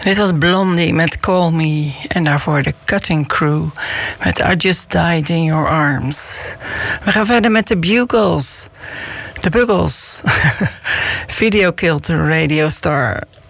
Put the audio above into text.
Dit was Blondie met Call Me. En daarvoor de Cutting Crew met I Just Died in Your Arms. We gaan verder met de Bugles. De Buggles. Video Killed the Radio Star.